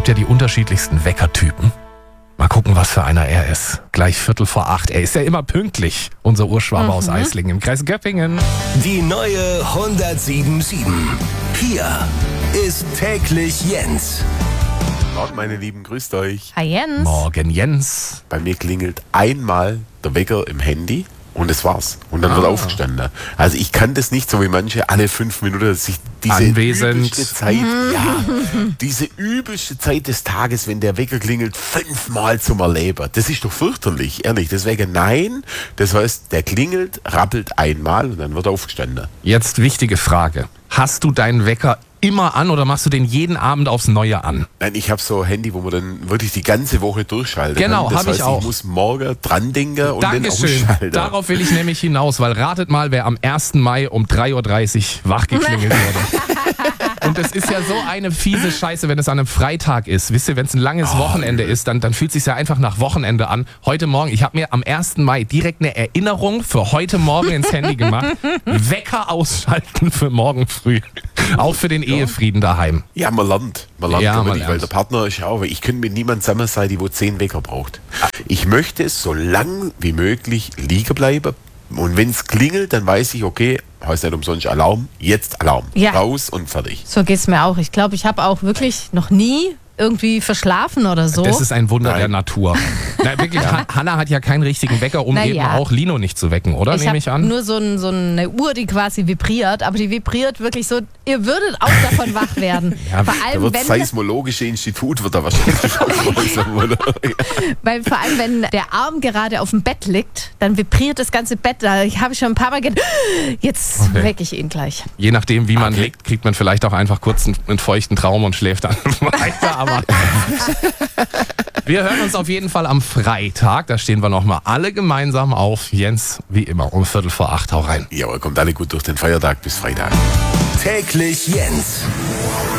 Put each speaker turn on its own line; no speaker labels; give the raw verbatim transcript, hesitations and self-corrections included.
ja die unterschiedlichsten Weckertypen. Mal gucken, was für einer er ist. Gleich Viertel vor acht. Er ist ja immer pünktlich, unser Urschwabe mhm. aus Eislingen im Kreis Göppingen.
Die neue hundertsieben Komma sieben. Hier ist täglich Jens.
Morgen, meine Lieben, grüßt euch.
Hi Jens.
Morgen, Jens.
Bei mir klingelt einmal der Wecker im Handy und das war's. Und dann ah. wird aufgestanden. Also ich kann das nicht so wie manche alle fünf Minuten sich diese
Anwesend.
übelste Zeit, ja, diese übelste Zeit des Tages, wenn der Wecker klingelt, fünfmal zum Erleben. Das ist doch fürchterlich, ehrlich. Deswegen nein. Das heißt, der klingelt, rappelt einmal und dann wird er aufgestanden.
Jetzt wichtige Frage. Hast du deinen Wecker immer an oder machst du den jeden Abend aufs Neue an?
Nein, ich habe so ein Handy, wo man dann wirklich die ganze Woche durchschaltet.
Genau, habe ich auch.
Ich muss morgen dran denken und
Dankeschön.
dann ausschalten.
Darauf will ich nämlich hinaus, weil ratet mal, wer am ersten Mai um drei Uhr dreißig wach geklingelt wurde. Und es ist ja so eine fiese Scheiße, wenn es an einem Freitag ist. Wisst ihr, wenn es ein langes oh, Wochenende ist, dann, dann fühlt es sich ja einfach nach Wochenende an. Heute Morgen, ich habe mir am ersten Mai direkt eine Erinnerung für heute Morgen ins Handy gemacht. Wecker ausschalten für morgen früh. Auch für den ja. Ehefrieden daheim.
Ja, man lernt. Man lernt,
ja, man
nicht, weil der Partner ist ja auch, ich könnte mit niemandem zusammen sein, die wo zehn Wecker braucht. Ich möchte so lang wie möglich liegen bleiben. Und wenn es klingelt, dann weiß ich, okay, heißt nicht umsonst Alarm, jetzt Alarm.
Ja.
Raus und fertig.
So geht's mir auch. Ich glaube, ich habe auch wirklich noch nie irgendwie verschlafen oder so.
Das ist ein Wunder Nein. der Natur. Na, wirklich, ja. Hanna hat ja keinen richtigen Wecker, um Na eben ja. auch Lino nicht zu wecken, oder?
Ich
Nehme ich an.
Nur so, ein, so eine Uhr, die quasi vibriert, aber die vibriert wirklich so, ihr würdet auch davon wach werden.
Ja,
vor allem,
da wird
wenn
das Seismologische Institut wird da wahrscheinlich aufmerksam, oder?
Weil vor allem, wenn der Arm gerade auf dem Bett liegt, dann vibriert das ganze Bett. Da habe ich schon ein paar Mal gedacht, jetzt okay. wecke ich ihn gleich.
Je nachdem, wie man
okay.
liegt, kriegt man vielleicht auch einfach kurz einen, einen feuchten Traum und schläft dann weiter. Aber wir hören uns auf jeden Fall am Freitag. Da stehen wir nochmal alle gemeinsam auf. Jens, wie immer, um Viertel vor acht. Hau rein.
Ja, aber kommt alle gut durch den Feiertag bis Freitag.
Täglich Jens.